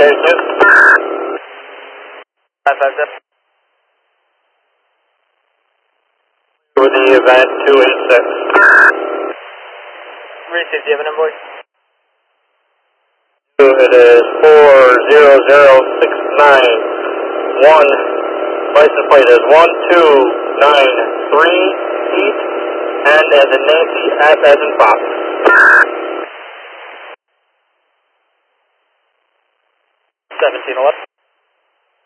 Stage 2. 550. With the event 286. Received, do you have a number, boys? It is 400691. License plate is 1293 feet, and as in Nancy, F as in Fox. 1711.